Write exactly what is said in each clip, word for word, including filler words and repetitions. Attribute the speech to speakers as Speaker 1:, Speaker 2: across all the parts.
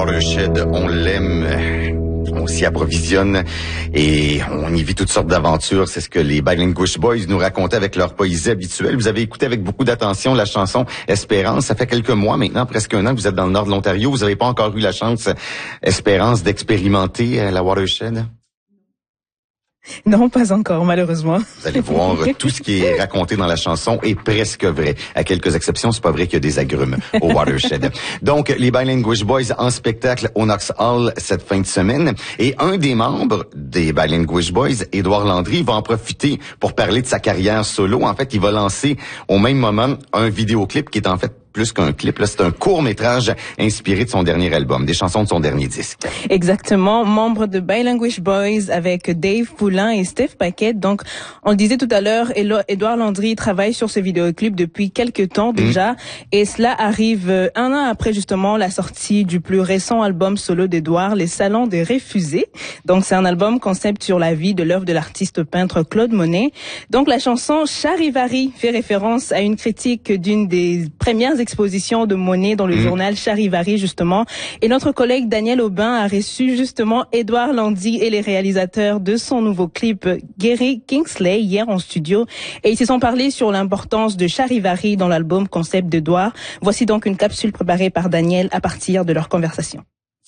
Speaker 1: Watershed, on l'aime, on s'y approvisionne et on y vit toutes sortes d'aventures. C'est ce que les Bilinguish Boys nous racontaient avec leur poésie habituelle. Vous avez écouté avec beaucoup d'attention la chanson Espérance. Ça fait quelques mois maintenant, presque un an que vous êtes dans le nord de l'Ontario. Vous n'avez pas encore eu la chance, Espérance, d'expérimenter la Watershed?
Speaker 2: Non, pas encore, malheureusement.
Speaker 1: Vous allez voir, tout ce qui est raconté dans la chanson est presque vrai. À quelques exceptions, c'est pas vrai qu'il y a des agrumes au Watershed. Donc, les Bilinguish Boys en spectacle au Knox Hall cette fin de semaine. Et un des membres des Bilinguish Boys, Édouard Landry, va en profiter pour parler de sa carrière solo. En fait, il va lancer au même moment un vidéoclip qui est en fait plus qu'un clip, là, c'est un court-métrage inspiré de son dernier album, des chansons de son dernier disque.
Speaker 2: Exactement, membre de Bilinguish Boys avec Dave Poulin et Steph Paquette. Donc, on le disait tout à l'heure, Édouard Landry travaille sur ce vidéoclip depuis quelques temps déjà, mmh. et cela arrive un an après justement la sortie du plus récent album solo d'Édouard, Les Salons des Réfusés. Donc, c'est un album concept sur la vie de l'œuvre de l'artiste peintre Claude Monet. Donc, la chanson Charivari fait référence à une critique d'une des premières exposition de Monet dans le mmh. journal Charivari, justement. Et notre collègue Daniel Aubin a reçu, justement, Édouard Landry et les réalisateurs de son nouveau clip, Gary Kingsley, hier en studio. Et ils se sont parlé sur l'importance de Charivari dans l'album concept d'Édouard. Voici donc une capsule préparée par Daniel à partir de leur conversation.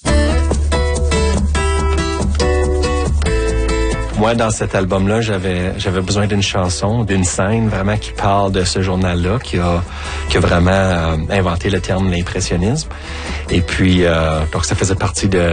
Speaker 3: Moi, dans cet album-là, j'avais j'avais besoin d'une chanson, d'une scène vraiment qui parle de ce journal-là, qui a qui a vraiment euh, inventé le terme l'impressionnisme. Et puis, euh, donc ça faisait partie de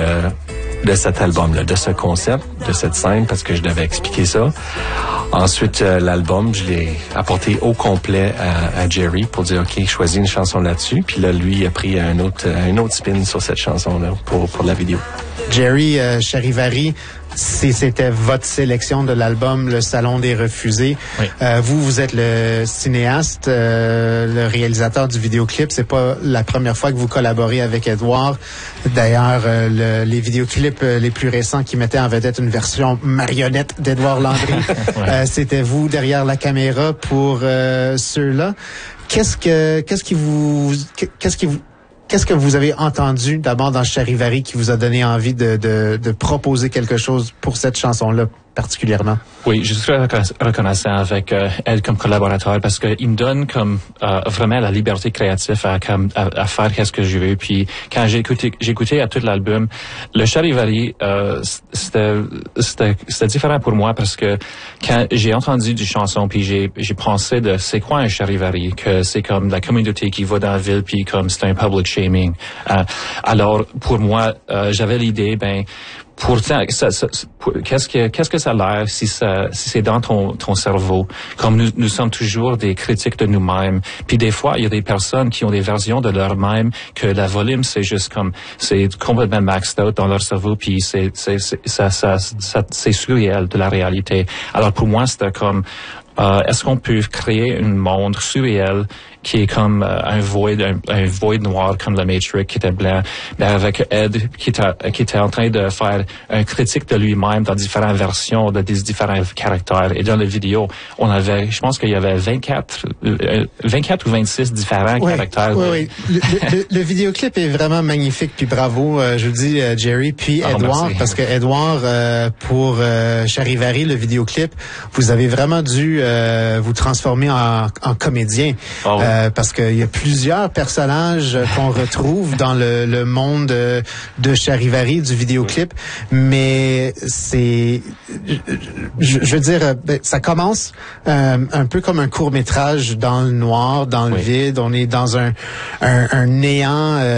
Speaker 3: de cet album-là, de ce concept, de cette scène, parce que je devais expliquer ça. Ensuite, euh, l'album, je l'ai apporté au complet à, à Jerry pour dire, OK, choisis une chanson là-dessus. Puis là, lui, il a pris un autre un autre spin sur cette chanson-là pour pour la vidéo.
Speaker 4: Jerry euh, Charivari, c'était votre sélection de l'album Le Salon des Refusés. Oui. Euh, vous, vous êtes le cinéaste, euh, le réalisateur du vidéoclip. C'est pas la première fois que vous collaborez avec Édouard. D'ailleurs, euh, le, les vidéoclips les plus récents qui mettaient en vedette une version marionnette d'Édouard Landry, ouais. euh, c'était vous derrière la caméra pour euh, ceux-là. Qu'est-ce que, qu'est-ce qui vous, qu'est-ce qui vous Qu'est-ce que vous avez entendu d'abord dans Charivari qui vous a donné envie de, de, de proposer quelque chose pour cette chanson-là particulièrement?
Speaker 5: Oui, je suis très reconnaissant avec euh, elle comme collaborateur parce qu'il me donne comme euh, vraiment la liberté créative à, comme, à, à faire qu'est-ce que je veux. Puis quand j'ai écouté, j'ai écouté à tout l'album, le Charivari, euh, c'était, c'était, c'était différent pour moi parce que quand j'ai entendu des chansons puis j'ai, j'ai pensé de c'est quoi un Charivari, que c'est comme la communauté qui va dans la ville puis comme c'est un public shaming. Euh, alors pour moi, euh, j'avais l'idée, ben pourtant, ça, ça, pour, qu'est-ce que qu'est-ce que ça a l'air si ça si c'est dans ton ton cerveau? Comme nous nous sommes toujours des critiques de nous-mêmes. Puis des fois, il y a des personnes qui ont des versions de leur-même que la volume c'est juste comme c'est complètement maxed out dans leur cerveau. Puis c'est c'est, c'est ça ça ça c'est surréel de la réalité. Alors pour moi, c'était comme euh, est-ce qu'on peut créer un monde surréel qui est comme euh, un void, un, un void noir comme la Matrix qui était blanc, mais avec Ed qui était, qui était en train de faire un critique de lui-même dans différentes versions de des différents caractères. Et dans la vidéo, on avait, je pense qu'il y avait vingt-quatre, vingt-quatre ou vingt-six différents
Speaker 4: oui,
Speaker 5: caractères.
Speaker 4: Oui, oui. Le, le, le vidéoclip est vraiment magnifique, puis bravo, euh, je vous dis euh, Jerry, puis oh, Édouard, merci. Parce que Édouard, euh, pour euh, Charivari, le vidéoclip, vous avez vraiment dû euh, vous transformer en, en comédien. Oh, oui. Euh, parce qu'il y a plusieurs personnages qu'on retrouve dans le, le monde de, de Charivari, du vidéoclip, mais c'est, je, je veux dire, ça commence euh, un peu comme un court-métrage dans le noir, dans le oui. vide, on est dans un, un, un néant euh,